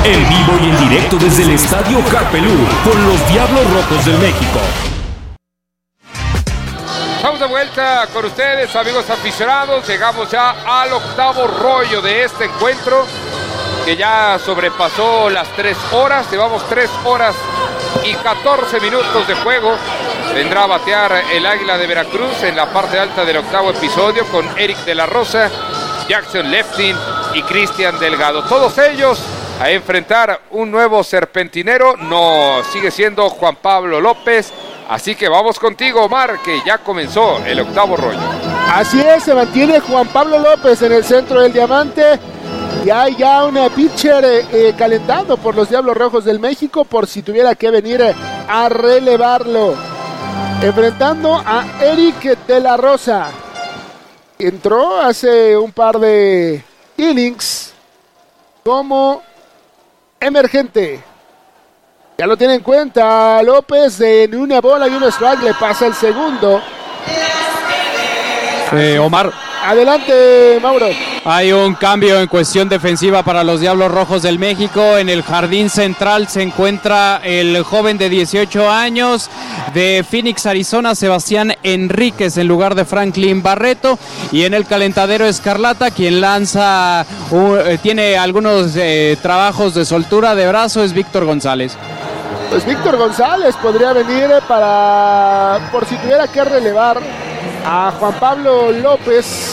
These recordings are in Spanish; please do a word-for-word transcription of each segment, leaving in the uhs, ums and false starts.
En vivo y en directo desde el Estadio Carpelú con los Diablos Rojos del México. Estamos de vuelta con ustedes, amigos aficionados. Llegamos ya al octavo rollo de este encuentro, que ya sobrepasó las tres horas. Llevamos tres horas y catorce minutos de juego. Vendrá a batear el Águila de Veracruz en la parte alta del octavo episodio con Eric de la Rosa, Jackson Leftin y Cristian Delgado. Todos ellos a enfrentar un nuevo serpentinero. No, sigue siendo Juan Pablo López. Así que vamos contigo, Omar, que ya comenzó el octavo rollo. Así es, se mantiene Juan Pablo López en el centro del diamante. Y hay ya una pitcher eh, eh, calentando por los Diablos Rojos del México por si tuviera que venir eh, a relevarlo. Enfrentando a Eric de la Rosa. Entró hace un par de innings como emergente. Ya lo tiene en cuenta López, en una bola y un strike le pasa el segundo. Eh, Omar. Adelante, Mauro. Hay un cambio en cuestión defensiva para los Diablos Rojos del México. En el jardín central se encuentra el joven de dieciocho años de Phoenix, Arizona, Sebastián Enríquez, en lugar de Franklin Barreto. Y en el calentadero escarlata, quien lanza, uh, tiene algunos eh, trabajos de soltura de brazo, es Víctor González. Pues Víctor González podría venir para, por si tuviera que relevar a Juan Pablo López.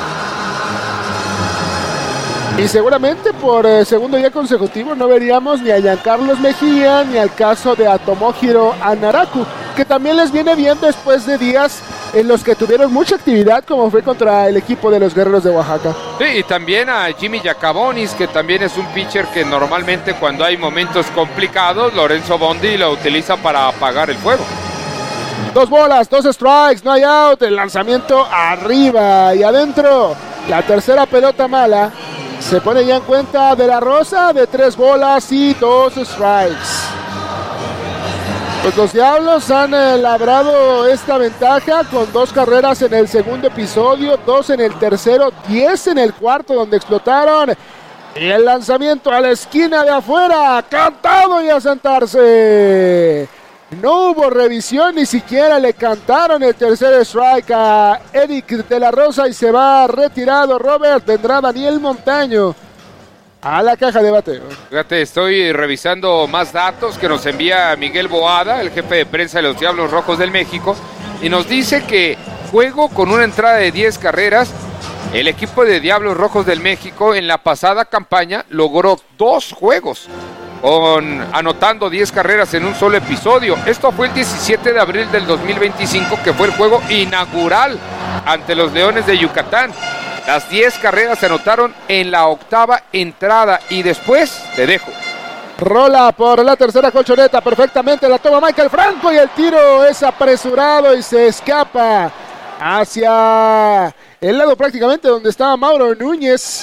Y seguramente por eh, segundo día consecutivo no veríamos ni a Giancarlos Mejía ni al caso de Tomohiro Anaraku, que también les viene bien después de días en los que tuvieron mucha actividad, como fue contra el equipo de los Guerreros de Oaxaca. Sí, y también a Jimmy Yacabonis, que también es un pitcher que normalmente cuando hay momentos complicados, Lorenzo Bondi lo utiliza para apagar el fuego. Dos bolas, dos strikes, no hay out, el lanzamiento arriba y adentro. La tercera pelota mala. Se pone ya en cuenta de la Rosa de tres bolas y dos strikes. Pues los Diablos han eh, labrado esta ventaja con dos carreras en el segundo episodio, dos en el tercero, diez en el cuarto donde explotaron. Y el lanzamiento a la esquina de afuera, cantado y a sentarse. No hubo revisión, ni siquiera le cantaron el tercer strike a Eric de la Rosa y se va retirado Robert. Vendrá Daniel Montaño a la caja de bateo. Fíjate, estoy revisando más datos que nos envía Miguel Boada, el jefe de prensa de los Diablos Rojos del México, y nos dice que juego con una entrada de diez carreras. El equipo de Diablos Rojos del México en la pasada campaña logró dos juegos, con anotando diez carreras en un solo episodio. Esto fue el diecisiete de abril del dos mil veinticinco, que fue el juego inaugural ante los Leones de Yucatán. Las diez carreras se anotaron en la octava entrada y después te dejo. Rola por la tercera colchoneta, perfectamente la toma Michael Franco y el tiro es apresurado y se escapa hacia el lado prácticamente donde estaba Mauro Núñez.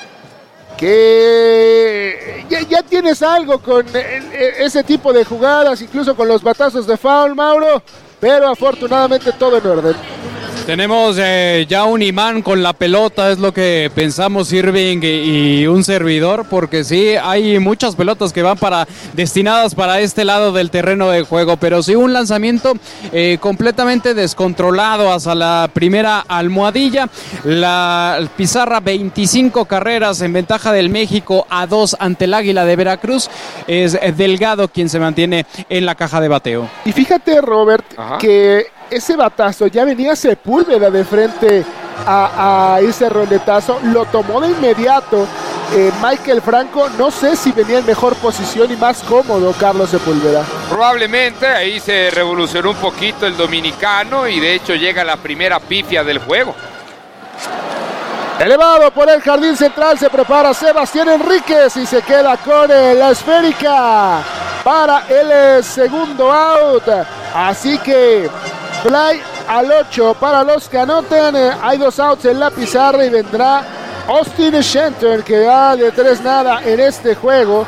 Que ya, ya tienes algo con el, ese tipo de jugadas, incluso con los batazos de foul, Mauro, pero afortunadamente todo en orden. Tenemos eh, ya un imán con la pelota, es lo que pensamos Irving y, y un servidor, porque sí, hay muchas pelotas que van para destinadas para este lado del terreno de juego, pero sí un lanzamiento eh, completamente descontrolado hacia la primera almohadilla. La pizarra veinticinco carreras en ventaja del México a dos ante el Águila de Veracruz. Es Delgado quien se mantiene en la caja de bateo. Y fíjate, Robert, Ajá. que ese batazo ya venía Sepúlveda de frente a, a ese roletazo, lo tomó de inmediato eh, Michael Franco. No sé si venía en mejor posición y más cómodo Carlos Sepúlveda. Probablemente ahí se revolucionó un poquito el dominicano y de hecho llega la primera pifia del juego. Elevado por el jardín central, se prepara Sebastián Enríquez y se queda con eh, la esférica para el eh, segundo out. Así que fly al ocho para los que anoten. Eh, hay dos outs en la pizarra y vendrá Austin Shenton, que da de tres nada en este juego.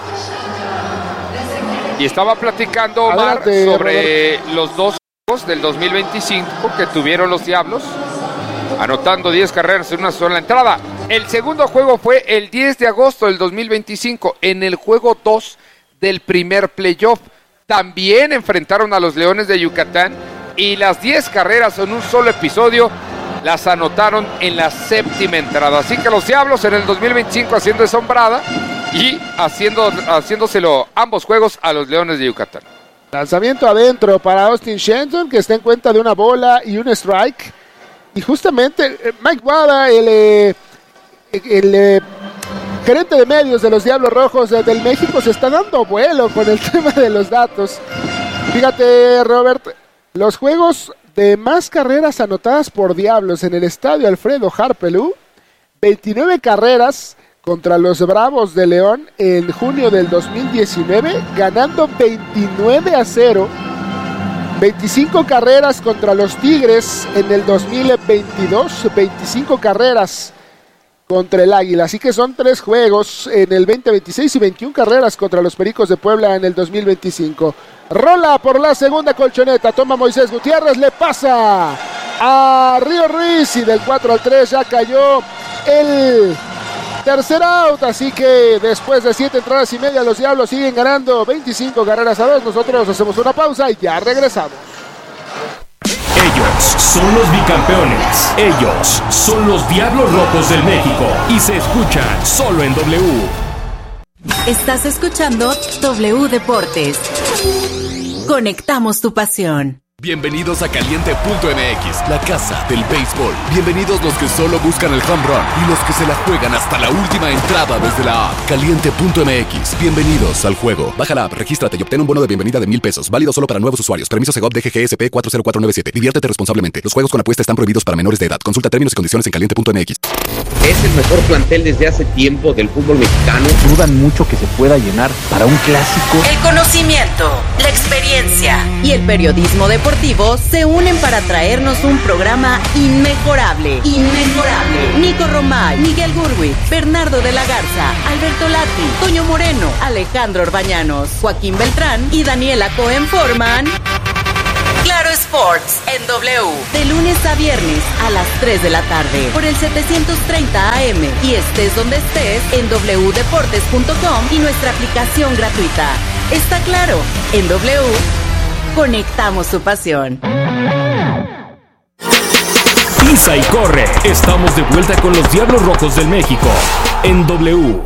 Y estaba platicando Omar Adelante, sobre Robert. Los dos juegos del dos mil veinticinco que tuvieron los Diablos, anotando diez carreras en una sola entrada. El segundo juego fue el diez de agosto del dos mil veinticinco, en el juego dos del primer playoff. También enfrentaron a los Leones de Yucatán y las diez carreras en un solo episodio las anotaron en la séptima entrada. Así que los Diablos en el dos mil veinticinco haciendo esa hombrada y haciendo, haciéndoselo ambos juegos a los Leones de Yucatán. Lanzamiento adentro para Austin Shenton, que está en cuenta de una bola y un strike. Y justamente Mike Wada, el, el, el, el gerente de medios de los Diablos Rojos del México, se está dando vuelo con el tema de los datos. Fíjate, Robert, los juegos de más carreras anotadas por Diablos en el estadio Alfredo Harpelú, veintinueve carreras contra los Bravos de León en junio del dos mil diecinueve, ganando veintinueve a cero. veinticinco carreras contra los Tigres en el dos mil veintidós, veinticinco carreras contra el Águila. Así que son tres juegos en el veinte veintiséis y veintiuna carreras contra los Pericos de Puebla en el dos mil veinticinco. Rola por la segunda colchoneta, toma Moisés Gutiérrez, le pasa a Río Ruiz y del cuatro al tres ya cayó el tercer out, así que después de siete entradas y media los Diablos siguen ganando veinticinco carreras a dos. Nosotros hacemos una pausa y ya regresamos. Ellos son los bicampeones. Ellos son los Diablos Rojos del México y se escuchan solo en W. Estás escuchando W Deportes. Conectamos tu pasión. Bienvenidos a Caliente punto M X, la casa del béisbol. Bienvenidos los que solo buscan el home run y los que se la juegan hasta la última entrada desde la app. Caliente punto M X, bienvenidos al juego. Baja la app, regístrate y obtén un bono de bienvenida de mil pesos. Válido solo para nuevos usuarios. Permiso Segov D G G S P cuatro cero cuatro nueve siete. Diviértete responsablemente. Los juegos con apuesta están prohibidos para menores de edad. Consulta términos y condiciones en Caliente punto M X. Es el mejor plantel desde hace tiempo del fútbol mexicano. Dudan mucho que se pueda llenar para un clásico. El conocimiento, la experiencia y el periodismo deportivo se unen para traernos un programa inmejorable. Inmejorable. Nico Romay, Miguel Gurwitz, Bernardo de la Garza, Alberto Lati, Toño Moreno, Alejandro Orbañanos, Joaquín Beltrán y Daniela Cohen forman Claro Sports en W, de lunes a viernes a las tres de la tarde por el setecientos treinta A M y estés donde estés en doble u deportes punto com y nuestra aplicación gratuita. Está claro, en W conectamos tu pasión. Pisa y corre. Estamos de vuelta con los Diablos Rojos del México en W.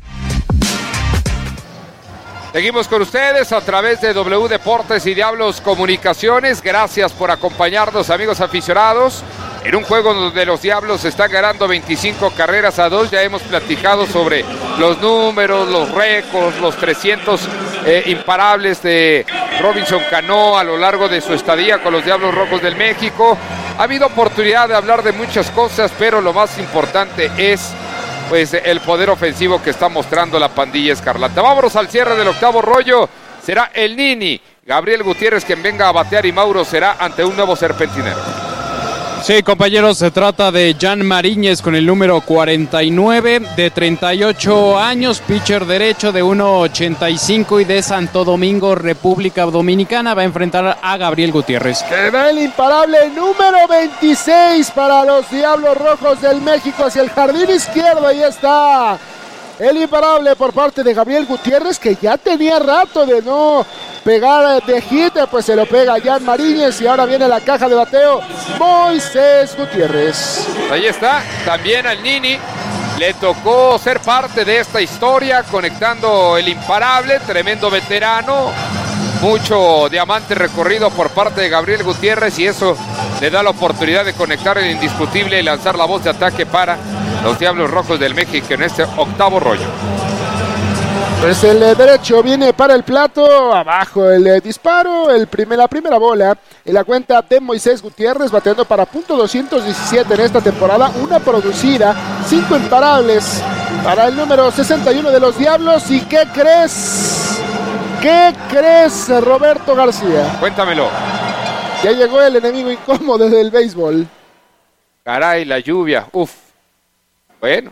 Seguimos con ustedes a través de W Deportes y Diablos Comunicaciones. Gracias por acompañarnos, amigos aficionados. En un juego donde los Diablos están ganando veinticinco carreras a dos, ya hemos platicado sobre los números, los récords, los trescientos eh, imparables de Robinson Cano a lo largo de su estadía con los Diablos Rojos del México. Ha habido oportunidad de hablar de muchas cosas, pero lo más importante es pues el poder ofensivo que está mostrando la pandilla escarlata. Vámonos al cierre del octavo rollo. Será el Nini Gabriel Gutiérrez quien venga a batear y Mauro será ante un nuevo serpentinero. Sí, compañeros, se trata de Jan Mariñez con el número cuarenta y nueve, de treinta y ocho años, pitcher derecho de uno ochenta y cinco y de Santo Domingo, República Dominicana. Va a enfrentar a Gabriel Gutiérrez. Que va el imparable número veintiséis para los Diablos Rojos del México hacia el jardín izquierdo. Ahí está el imparable por parte de Gabriel Gutiérrez, que ya tenía rato de no pegar de hit, pues se lo pega Jan Mariñez y ahora viene la caja de bateo Moisés Gutiérrez. Ahí está, también al Nini le tocó ser parte de esta historia, conectando el imparable, tremendo veterano, mucho diamante recorrido por parte de Gabriel Gutiérrez y eso le da la oportunidad de conectar el indiscutible y lanzar la voz de ataque para los Diablos Rojos del México en este octavo rollo. Pues el derecho viene para el plato, abajo el disparo, el primer, la primera bola en la cuenta de Moisés Gutiérrez, bateando para punto doscientos diecisiete en esta temporada, una producida, cinco imparables para el número sesenta y uno de los Diablos. ¿Y qué crees? ¿Qué crees, Roberto García? Cuéntamelo. Ya llegó el enemigo incómodo del béisbol. Caray, la lluvia, uf. Bueno.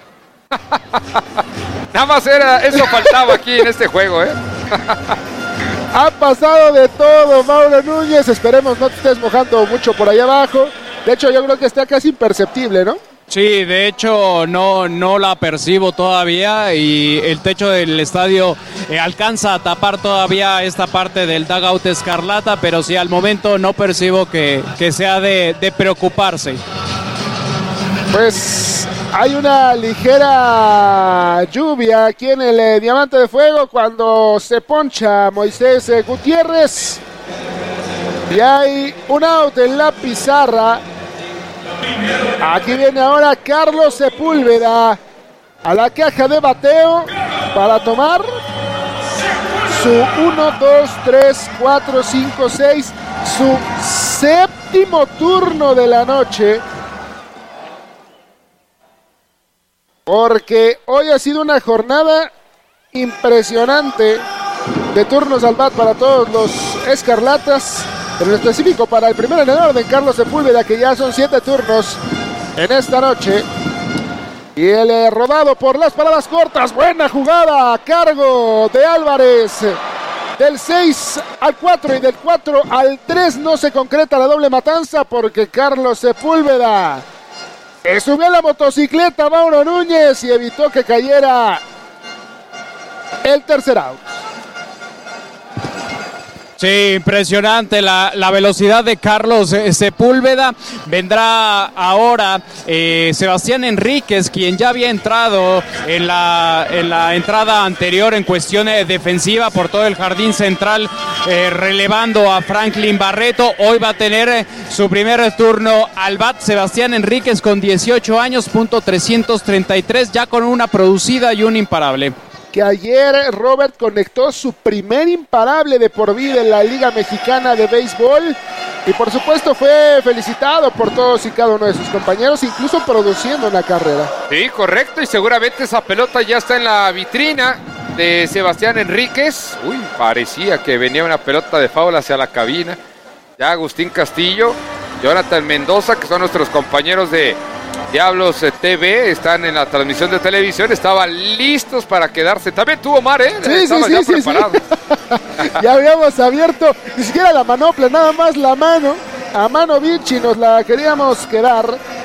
Nada más era, eso faltaba aquí en este juego, ¿eh? Ha pasado de todo, Mauro Núñez. Esperemos no te estés mojando mucho por allá abajo. De hecho, yo creo que está casi imperceptible, ¿no? Sí, de hecho no, no la percibo todavía y el techo del estadio eh, alcanza a tapar todavía esta parte del dugout escarlata, pero sí al momento no percibo que, que sea de, de preocuparse. Pues hay una ligera lluvia aquí en el eh, Diamante de Fuego cuando se poncha Moisés eh, Gutiérrez y hay un out en la pizarra. Aquí viene ahora Carlos Sepúlveda a la caja de bateo para tomar su uno, dos, tres, cuatro, cinco, seis, su séptimo turno de la noche. Porque hoy ha sido una jornada impresionante de turnos al bat para todos los escarlatas. Pero en específico para el primer en orden, Carlos Sepúlveda, que ya son siete turnos en esta noche. Y el eh, rodado por las paradas cortas. Buena jugada a cargo de Álvarez. Del seis al cuatro y del cuatro al tres no se concreta la doble matanza porque Carlos Sepúlveda se subió a la motocicleta a Mauro Núñez y evitó que cayera el tercer out. Sí, impresionante la, la velocidad de Carlos eh, Sepúlveda. Vendrá ahora eh, Sebastián Enríquez, quien ya había entrado en la, en la entrada anterior en cuestión eh, defensiva por todo el jardín central, eh, relevando a Franklin Barreto. Hoy va a tener eh, su primer turno al bat Sebastián Enríquez con dieciocho años, punto trescientos treinta y tres, ya con una producida y un imparable. Que ayer Robert conectó su primer imparable de por vida en la Liga Mexicana de Béisbol y por supuesto fue felicitado por todos y cada uno de sus compañeros, incluso produciendo una carrera. Sí, correcto, y seguramente esa pelota ya está en la vitrina de Sebastián Enríquez. Uy, parecía que venía una pelota de foul hacia la cabina. Ya Agustín Castillo, Jonathan Mendoza, que son nuestros compañeros de Diablos T V, están en la transmisión de televisión, estaban listos para quedarse. También tuvo Omar, ¿eh? Sí, Estaba sí, ya sí, preparado. Sí. Ya habíamos abierto, ni siquiera la manopla, nada más la mano. A mano Vinci nos la queríamos quedar.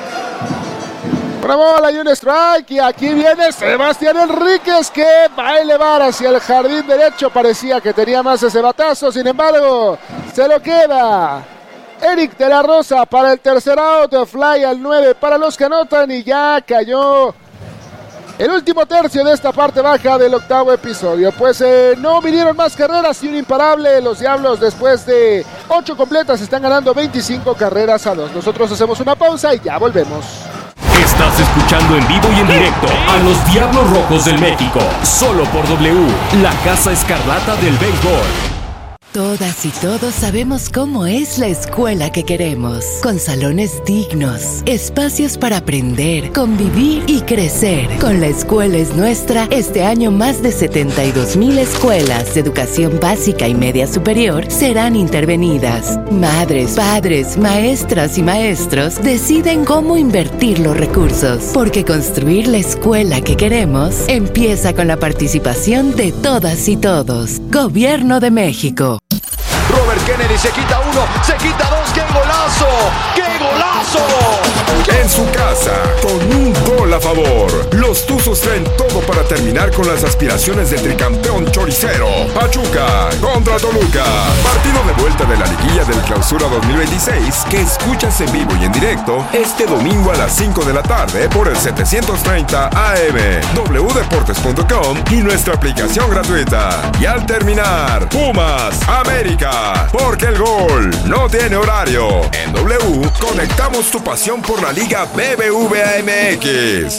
Una bola y un strike. Y aquí viene Sebastián Enríquez, que va a elevar hacia el jardín derecho. Parecía que tenía más ese batazo, sin embargo, se lo queda Eric de la Rosa para el tercer out, fly al nueve para los que anotan y ya cayó el último tercio de esta parte baja del octavo episodio. Pues eh, no vinieron más carreras y un imparable. Los Diablos después de ocho completas están ganando veinticinco carreras a dos. Nosotros hacemos una pausa y ya volvemos. Estás escuchando en vivo y en directo a los Diablos Rojos del México, solo por W, la Casa Escarlata del Béisbol. Todas y todos sabemos cómo es la escuela que queremos, con salones dignos, espacios para aprender, convivir y crecer. Con La Escuela es Nuestra, este año más de setenta y dos mil escuelas de educación básica y media superior serán intervenidas. Madres, padres, maestras y maestros deciden cómo invertir los recursos, porque construir la escuela que queremos empieza con la participación de todas y todos. Gobierno de México. Robert Kennedy se quita uno, se quita dos, ¡qué golazo! ¡Qué golazo! En su casa, con un gol a favor, los Tuzos traen todo para terminar con las aspiraciones del tricampeón choricero. Pachuca contra Toluca, partido de vuelta de la liguilla del Clausura dos mil veintiséis, que escuchas en vivo y en directo este domingo a las cinco de la tarde por el setecientos treinta A M, w deportes punto com y nuestra aplicación gratuita. Y al terminar, Pumas, América, porque el gol no tiene horario. En W, conectamos tu pasión por la Liga B B V A M X.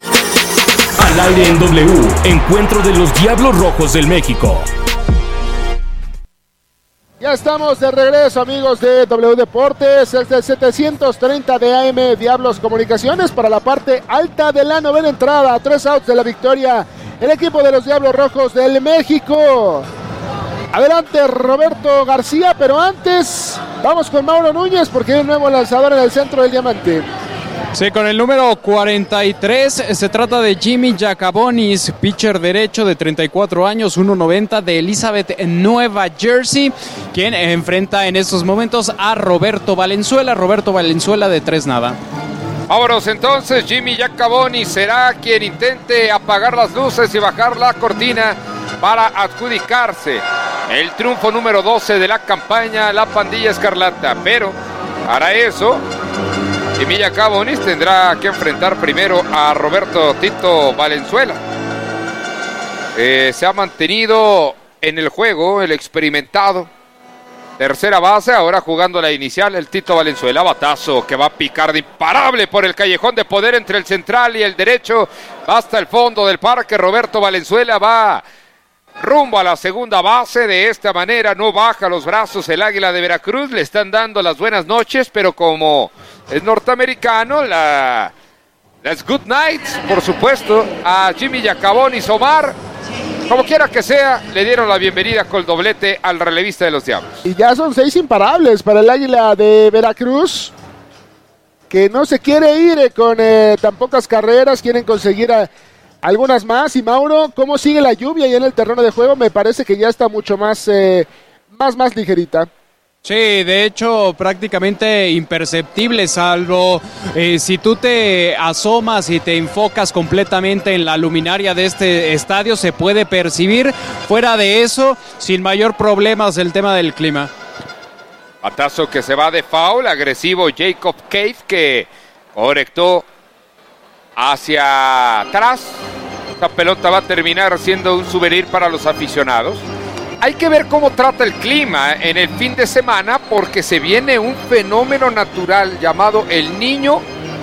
Al aire en W, encuentro de los Diablos Rojos del México. Ya estamos de regreso, amigos de W Deportes, es el setecientos treinta de A M Diablos Comunicaciones para la parte alta de la novena entrada. Tres outs de la victoria, el equipo de los Diablos Rojos del México. Adelante Roberto García, pero antes vamos con Mauro Núñez porque hay un nuevo lanzador en el centro del diamante. Sí, con el número cuarenta y tres se trata de Jimmy Jacabonis, pitcher derecho de treinta y cuatro años, uno noventa, de Elizabeth, Nueva Jersey, quien enfrenta en estos momentos a Roberto Valenzuela, Roberto Valenzuela de tres nada. Vámonos entonces, Jimmy Jacoboni será quien intente apagar las luces y bajar la cortina para adjudicarse el triunfo número doce de la campaña, la pandilla escarlata. Pero para eso, Jimmy Jacoboni tendrá que enfrentar primero a Roberto Tito Valenzuela. Eh, se ha mantenido en el juego el experimentado tercera base, ahora jugando la inicial, el Tito Valenzuela. Batazo que va a picar de imparable por el callejón de poder entre el central y el derecho. Hasta el fondo del parque. Roberto Valenzuela va rumbo a la segunda base. De esta manera no baja los brazos el Águila de Veracruz. Le están dando las buenas noches, pero como es norteamericano, la, las good nights, por supuesto, a Jimmy Jacoboni Omar. Como quiera que sea, le dieron la bienvenida con el doblete al relevista de los Diablos. Y ya son seis imparables para el Águila de Veracruz, que no se quiere ir con eh, tan pocas carreras, quieren conseguir a, algunas más. Y Mauro, ¿cómo sigue la lluvia ahí en el terreno de juego? Me parece que ya está mucho más, eh, más, más ligerita. Sí, de hecho prácticamente imperceptible, salvo eh, si tú te asomas y te enfocas completamente en la luminaria de este estadio, se puede percibir. Fuera de eso, sin mayor problemas el tema del clima. Batazo que se va de foul, agresivo Jacob Cave, que conectó hacia atrás. Esta pelota va a terminar siendo un souvenir para los aficionados. Hay que ver cómo trata el clima en el fin de semana, porque se viene un fenómeno natural llamado El Niño,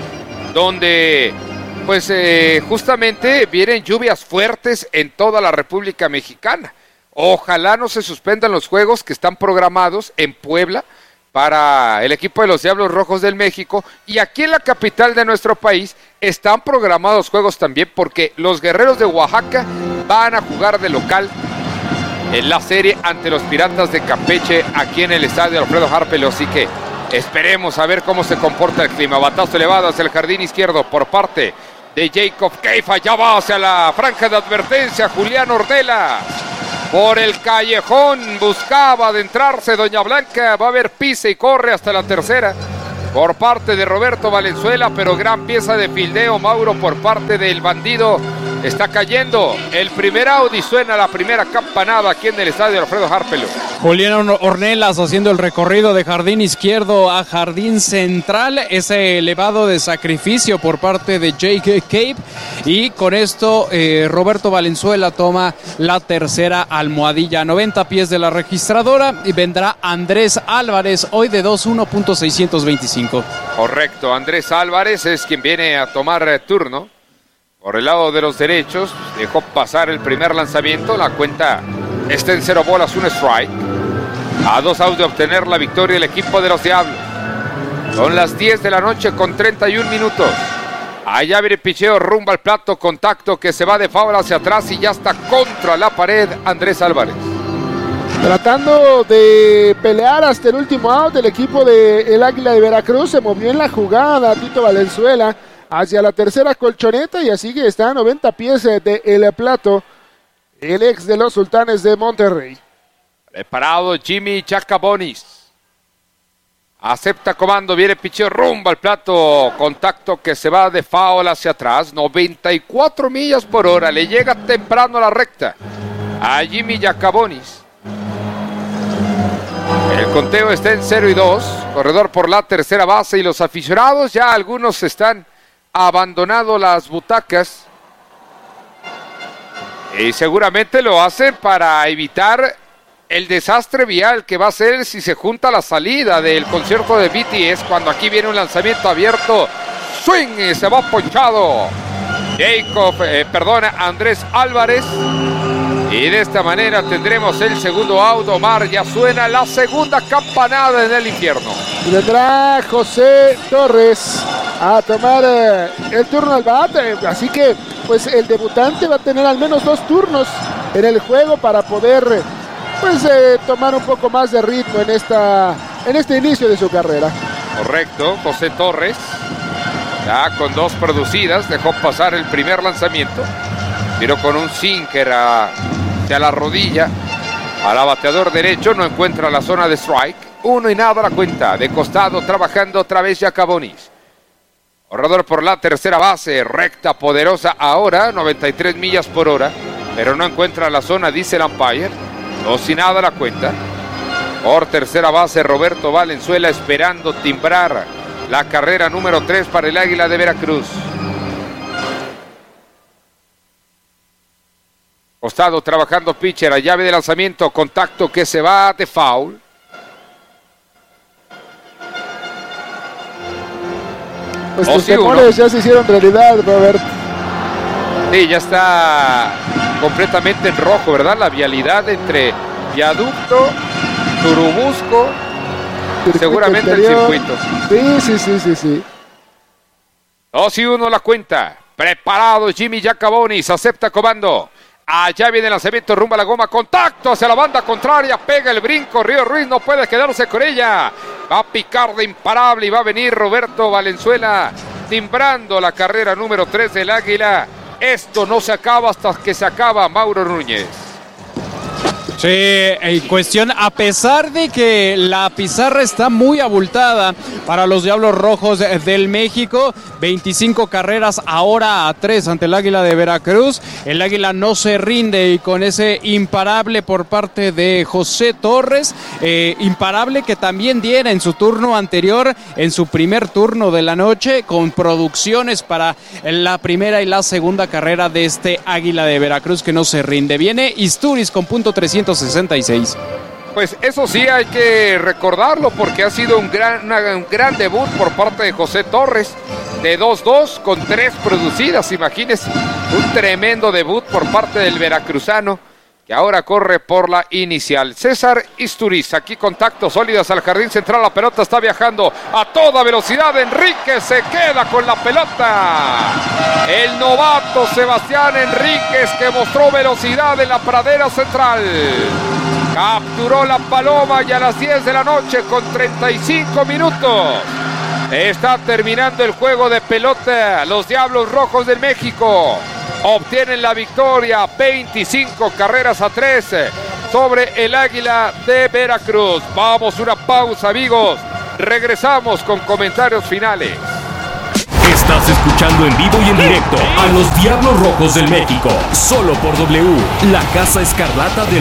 donde pues eh, justamente vienen lluvias fuertes en toda la República Mexicana. Ojalá no se suspendan los juegos que están programados en Puebla para el equipo de los Diablos Rojos del México, y aquí en la capital de nuestro país están programados juegos también, porque los Guerreros de Oaxaca van a jugar de local en la serie ante los Piratas de Campeche aquí en el estadio Alfredo Harpelio. Así que esperemos a ver cómo se comporta el clima. Batazo elevado hacia el jardín izquierdo por parte de Jacob Cave. Allá va hacia la franja de advertencia Julián Ornelas. Por el callejón buscaba adentrarse Doña Blanca. Va a haber pisa y corre hasta la tercera por parte de Roberto Valenzuela, pero gran pieza de fildeo, Mauro, por parte del bandido. Está cayendo el primer out y suena la primera campanada aquí en el estadio Alfredo Harpelio. Julián Ornelas haciendo el recorrido de jardín izquierdo a jardín central, ese elevado de sacrificio por parte de Jake Cave, y con esto eh, Roberto Valenzuela toma la tercera almohadilla a noventa pies de la registradora, y vendrá Andrés Álvarez hoy de dos uno punto seiscientos veinticinco. Correcto, Andrés Álvarez es quien viene a tomar eh, turno. Por el lado de los derechos, dejó pasar el primer lanzamiento. La cuenta está en cero bolas, un strike. A dos outs de obtener la victoria el equipo de los Diablos. Son las diez de la noche con treinta y un minutos. Allá viene el picheo rumbo al plato. Contacto que se va de foul hacia atrás y ya está contra la pared Andrés Álvarez. Tratando de pelear hasta el último out del equipo del Águila de Veracruz. Se movió en la jugada Tito Valenzuela hacia la tercera colchoneta, y así que está a noventa pies del plato el ex de los Sultanes de Monterrey. Preparado Jimmy Jacoboni. Acepta comando, viene picheo rumbo al plato. Contacto que se va de foul hacia atrás. noventa y cuatro millas por hora. Le llega temprano a la recta a Jimmy Jacoboni. El conteo está en cero y dos. Corredor por la tercera base, y los aficionados ya algunos están abandonado las butacas, y seguramente lo hacen para evitar el desastre vial que va a ser si se junta la salida del concierto de B T S, cuando aquí viene un lanzamiento abierto, swing, y se va ponchado Jacob, eh, perdona, Andrés Álvarez, y de esta manera tendremos el segundo out. Omar, ya suena la segunda campanada en el infierno. Y vendrá José Torres a tomar eh, el turno al bate, así que pues el debutante va a tener al menos dos turnos en el juego para poder pues eh, tomar un poco más de ritmo en esta en este inicio de su carrera. Correcto, José Torres ya con dos producidas, dejó pasar el primer lanzamiento, tiró con un sinker a, hacia la rodilla al abateador derecho, no encuentra la zona de strike. Uno y nada la cuenta, de costado trabajando otra vez Jacoboni. Corredor por la tercera base, recta poderosa ahora, noventa y tres millas por hora, pero no encuentra la zona, dice el umpire. Dos y nada la cuenta. Por tercera base, Roberto Valenzuela esperando timbrar la carrera número tres para el Águila de Veracruz. Costado trabajando pitcher, a llave de lanzamiento, contacto que se va de foul. Pues tus temores ya se hicieron realidad, Robert. Sí, ya está completamente en rojo, ¿verdad? La vialidad entre Viaducto, Turubusco, circuito seguramente interior. El circuito. Sí, sí, sí, sí, sí. dos y uno la cuenta. Preparado Jimmy Giacabonis, acepta comando. Allá viene el lanzamiento rumbo a la goma, contacto hacia la banda contraria, pega el brinco, Río Ruiz no puede quedarse con ella. Va a picar de imparable y va a venir Roberto Valenzuela timbrando la carrera número tres del Águila. Esto no se acaba hasta que se acaba, Mauro Núñez. Sí, en cuestión, a pesar de que la pizarra está muy abultada para los Diablos Rojos del México, veinticinco carreras ahora a tres ante el Águila de Veracruz. El Águila no se rinde y con ese imparable por parte de José Torres, eh, imparable que también diera en su turno anterior, en su primer turno de la noche, con producciones para la primera y la segunda carrera de este Águila de Veracruz que no se rinde. Viene Isturiz con punto trescientos sesenta y seis. Pues eso sí hay que recordarlo porque ha sido un gran, una, un gran debut por parte de José Torres de dos dos con tres producidas, imagínense, un tremendo debut por parte del veracruzano que ahora corre por la inicial. César Isturiz, aquí contactos sólidos al jardín central, la pelota está viajando a toda velocidad, Enríquez se queda con la pelota. El novato Sebastián Enríquez que mostró velocidad en la pradera central. Capturó la paloma y a las diez de la noche con treinta y cinco minutos. Está terminando el juego de pelota. Los Diablos Rojos del México obtienen la victoria, veinticinco carreras a tres sobre el Águila de Veracruz. Vamos a una pausa, amigos. Regresamos con comentarios finales. Estás escuchando en vivo y en directo a los Diablos Rojos del México, solo por W, la Casa Escarlata del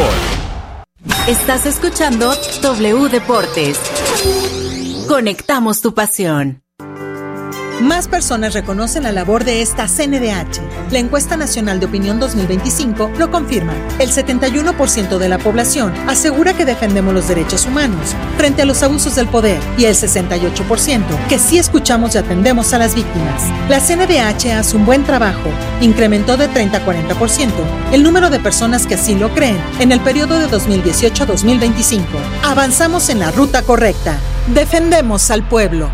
Béisbol. Estás escuchando W Deportes. Conectamos tu pasión. Más personas reconocen la labor de esta C N D H. La encuesta nacional de opinión dos mil veinticinco lo confirma. El setenta y uno por ciento de la población asegura que defendemos los derechos humanos frente a los abusos del poder y el sesenta y ocho por ciento que sí escuchamos y atendemos a las víctimas. La C N D H hace un buen trabajo. Incrementó de treinta a cuarenta por ciento el número de personas que así lo creen en el periodo de dos mil dieciocho a dos mil veinticinco. Avanzamos en la ruta correcta. Defendemos al pueblo.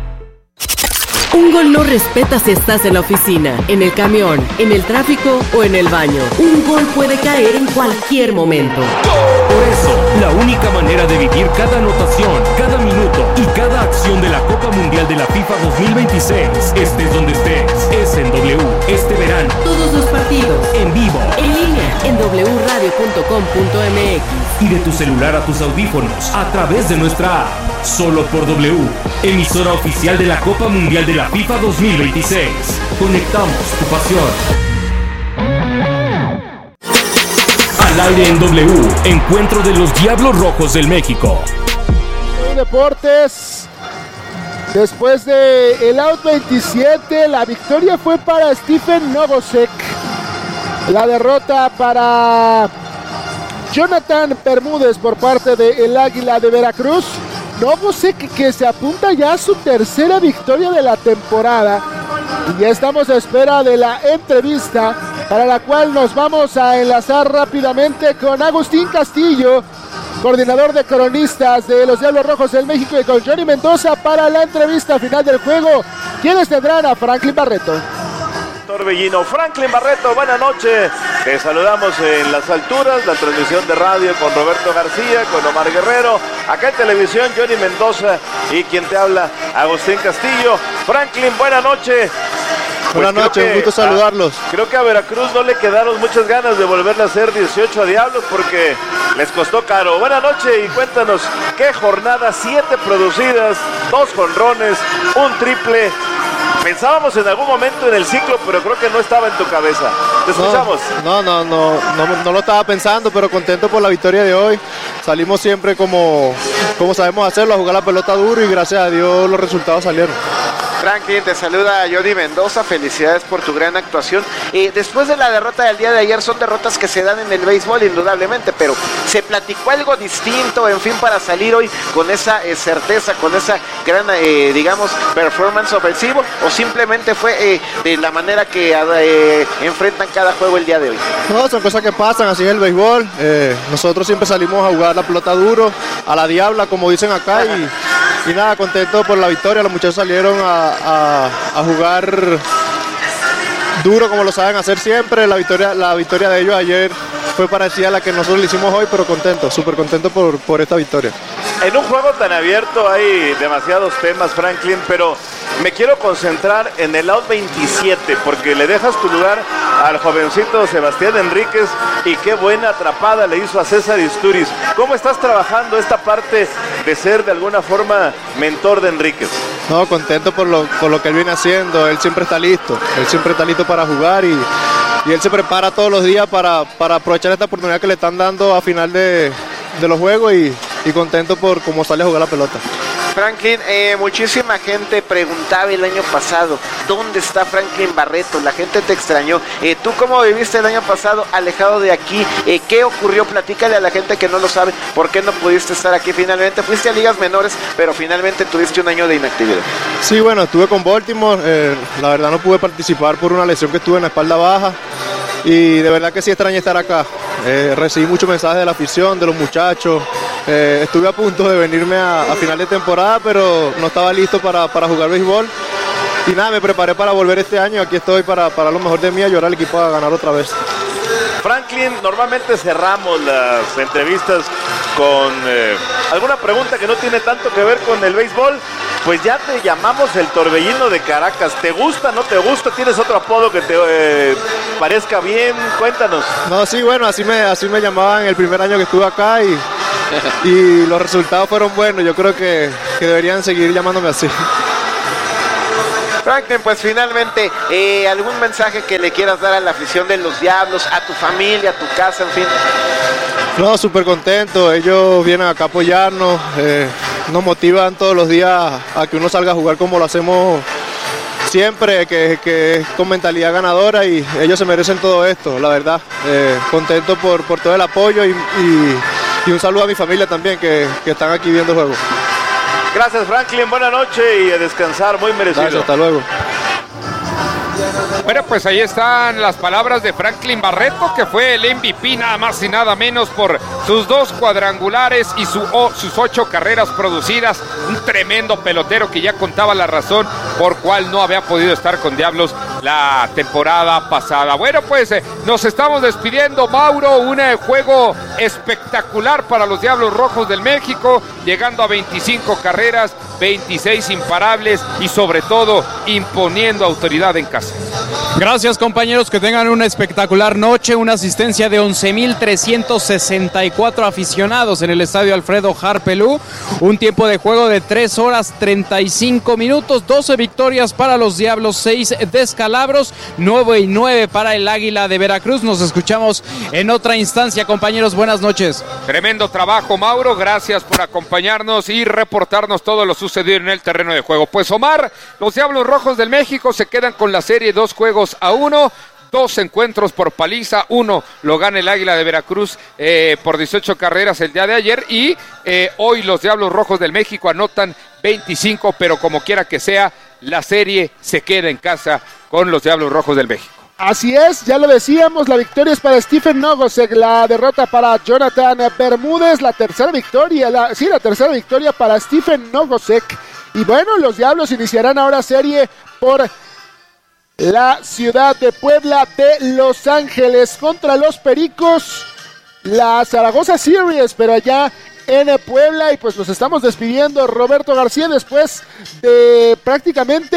Un gol no respeta si estás en la oficina, en el camión, en el tráfico o en el baño. Un gol puede caer en cualquier momento. Por eso, la única manera de vivir cada anotación, cada minuto y cada acción de la Copa Mundial de la FIFA dos mil veintiséis, estés donde estés, es en W este verano. Todos los partidos, en vivo, en línea, en doble u radio punto com punto m x y de tu celular a tus audífonos a través de nuestra app. Solo por W, emisora oficial de la Copa Mundial de la FIFA dos mil veintiséis. Conectamos tu pasión. Al aire en W, encuentro de los Diablos Rojos del México. Deportes. Después de el out veintisiete, la victoria fue para Stephen Novosek. La derrota para Jonathan Bermúdez por parte del Águila de Veracruz. Novosek que se apunta ya a su tercera victoria de la temporada. Y ya estamos a espera de la entrevista, para la cual nos vamos a enlazar rápidamente con Agustín Castillo, coordinador de cronistas de los Diablos Rojos del México, y con Johnny Mendoza para la entrevista final del juego, quienes tendrán a Franklin Barreto. Torbellino. Franklin Barreto, buenas noches. Te saludamos en las alturas, la transmisión de radio con Roberto García, con Omar Guerrero, acá en televisión Johnny Mendoza y quien te habla, Agustín Castillo. Franklin, buenas noches. Pues buenas noches, un gusto saludarlos. A, creo que a Veracruz no le quedaron muchas ganas de volverle a hacer dieciocho a Diablos porque les costó caro. Buenas noches y cuéntanos qué jornada, siete producidas, dos jonrones, un triple. Pensábamos en algún momento en el ciclo, pero creo que no estaba en tu cabeza. Te escuchamos. No, no, no, no, no, no lo estaba pensando, pero contento por la victoria de hoy. Salimos siempre como, como sabemos hacerlo, a jugar la pelota duro y gracias a Dios los resultados salieron. Franklin, te saluda Johnny Mendoza, felicidades por tu gran actuación. Eh, después de la derrota del día de ayer, son derrotas que se dan en el béisbol indudablemente, pero ¿se platicó algo distinto, en fin, para salir hoy con esa eh, certeza, con esa gran, eh, digamos, performance ofensivo, o simplemente fue eh, de la manera que eh, enfrentan cada juego el día de hoy? No, son cosas que pasan, así es el béisbol. Eh, nosotros siempre salimos a jugar la pelota duro, a la diabla, como dicen acá, y... Y nada, contento por la victoria, los muchachos salieron a, a, a jugar duro como lo saben hacer siempre. La victoria, la victoria de ellos ayer fue parecida a la que nosotros le hicimos hoy, pero contento, súper contento por, por esta victoria. En un juego tan abierto hay demasiados temas, Franklin, pero me quiero concentrar en el out veintisiete, porque le dejas tu lugar al jovencito Sebastián Enríquez y qué buena atrapada le hizo a César Isturiz. ¿Cómo estás trabajando esta parte de ser de alguna forma mentor de Enríquez? No, contento por lo, por lo que él viene haciendo. Él siempre está listo, él siempre está listo para jugar y, y él se prepara todos los días para, para aprovechar esta oportunidad que le están dando a final de, de los juegos y, y contento por cómo sale a jugar la pelota. Franklin, eh, muchísima gente preguntaba el año pasado, ¿dónde está Franklin Barreto? La gente te extrañó. Eh, ¿Tú cómo viviste el año pasado alejado de aquí? Eh, ¿Qué ocurrió? Platícale a la gente que no lo sabe. ¿Por qué no pudiste estar aquí finalmente? Fuiste a ligas menores, pero finalmente tuviste un año de inactividad. Sí, bueno, estuve con Baltimore. Eh, la verdad no pude participar por una lesión que tuve en la espalda baja. Y de verdad que sí extrañé estar acá. Eh, recibí muchos mensajes de la afición, de los muchachos. Eh, estuve a punto de venirme a, a final de temporada, pero no estaba listo para, para jugar béisbol. Y nada, me preparé para volver este año. Aquí estoy para, para lo mejor de mí, ayudar al equipo a ganar otra vez. Franklin, normalmente cerramos las entrevistas con eh, alguna pregunta que no tiene tanto que ver con el béisbol. Pues ya te llamamos el Torbellino de Caracas. ¿Te gusta, no te gusta? ¿Tienes otro apodo que te eh, parezca bien? Cuéntanos. No, sí, bueno, así me, así me llamaban el primer año que estuve acá y, y los resultados fueron buenos. Yo creo que, que deberían seguir llamándome así. Franklin, pues finalmente, eh, ¿algún mensaje que le quieras dar a la afición de los Diablos, a tu familia, a tu casa, en fin? No, súper contento. Ellos vienen acá a apoyarnos, eh, nos motivan todos los días a que uno salga a jugar como lo hacemos siempre, que, que es con mentalidad ganadora y ellos se merecen todo esto, la verdad. Eh, contento por, por todo el apoyo y, y, y un saludo a mi familia también que, que están aquí viendo el juego. Gracias, Franklin, buena noche y a descansar, muy merecido. Gracias, hasta luego. Bueno, pues ahí están las palabras de Franklin Barreto, que fue el M V P nada más y nada menos por sus dos cuadrangulares y su, oh, sus ocho carreras producidas. Un tremendo pelotero que ya contaba la razón por cual no había podido estar con Diablos la temporada pasada. Bueno, pues eh, nos estamos despidiendo, Mauro. Un eh, juego espectacular para los Diablos Rojos del México, llegando a veinticinco carreras, veintiséis imparables y sobre todo imponiendo autoridad en casa. Gracias, compañeros, que tengan una espectacular noche, una asistencia de once mil trescientos sesenta y cuatro aficionados en el estadio Alfredo Harpelú, un tiempo de juego de tres horas treinta y cinco minutos, doce victorias para los Diablos, seis descalabros, nueve y nueve para el Águila de Veracruz. Nos escuchamos en otra instancia, compañeros, buenas noches. Tremendo trabajo, Mauro, gracias por acompañarnos y reportarnos todo lo sucedido en el terreno de juego. Pues Omar, los Diablos Rojos del México se quedan con la serie dos juegos a uno, dos encuentros por paliza, uno lo gana el Águila de Veracruz eh, por dieciocho carreras el día de ayer y eh, hoy los Diablos Rojos del México anotan veinticinco, pero como quiera que sea, la serie se queda en casa con los Diablos Rojos del México. Así es, ya lo decíamos, la victoria es para Stephen Nogosek, la derrota para Jonathan Bermúdez, la tercera victoria, la, sí, la tercera victoria para Stephen Nogosek. Y bueno, los Diablos iniciarán ahora serie por la ciudad de Puebla de Los Ángeles contra los Pericos, la Zaragoza Series, pero allá en Puebla. Y pues nos estamos despidiendo, Roberto García, después de prácticamente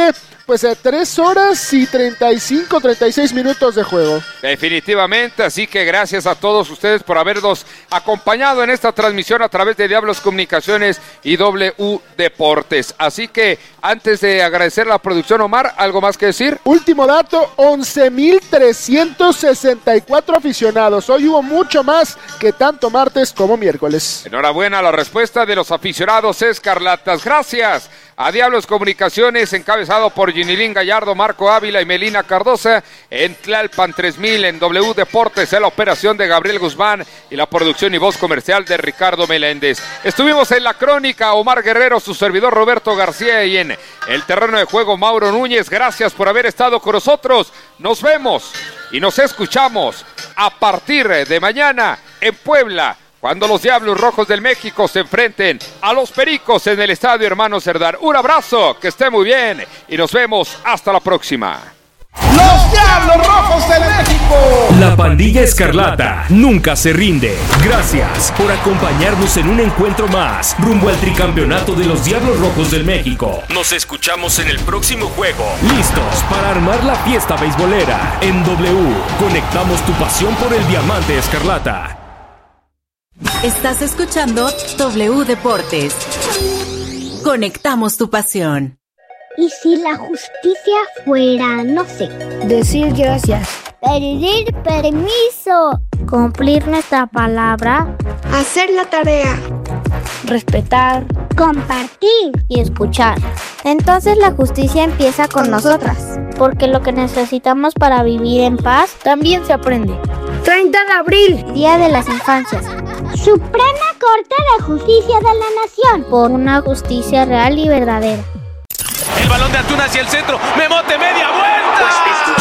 pues eh, tres horas y treinta y cinco, treinta y seis minutos de juego. Definitivamente, así que gracias a todos ustedes por habernos acompañado en esta transmisión a través de Diablos Comunicaciones y W Deportes. Así que antes de agradecer la producción, Omar, ¿algo más que decir? Último dato, once mil trescientos sesenta y cuatro aficionados. Hoy hubo mucho más que tanto martes como miércoles. Enhorabuena a la respuesta de los aficionados escarlatas. Gracias a Diablos Comunicaciones, encabezado por Ginilín Gallardo, Marco Ávila y Melina Cardosa. En Tlalpan tres mil, en W Deportes, en la operación de Gabriel Guzmán y la producción y voz comercial de Ricardo Meléndez. Estuvimos en la crónica Omar Guerrero, su servidor Roberto García, y en el terreno de juego Mauro Núñez. Gracias por haber estado con nosotros. Nos vemos y nos escuchamos a partir de mañana en Puebla, cuando los Diablos Rojos del México se enfrenten a los Pericos en el Estadio Hermano Cerdán. Un abrazo, que esté muy bien y nos vemos hasta la próxima. ¡Los Diablos Rojos de México! La pandilla escarlata nunca se rinde. Gracias por acompañarnos en un encuentro más rumbo al tricampeonato de los Diablos Rojos del México. Nos escuchamos en el próximo juego. Listos para armar la fiesta beisbolera. En W, conectamos tu pasión por el diamante escarlata. Estás escuchando W Deportes. Conectamos tu pasión. ¿Y si la justicia fuera, no sé, decir gracias, pedir permiso, cumplir nuestra palabra, hacer la tarea, respetar, compartir y escuchar? Entonces la justicia empieza con nosotras, porque lo que necesitamos para vivir en paz también se aprende. treinta de abril, Día de las Infancias. Suprema Corte de Justicia de la Nación, por una justicia real y verdadera. El balón de Antuna hacia el centro, Memote, media vuelta.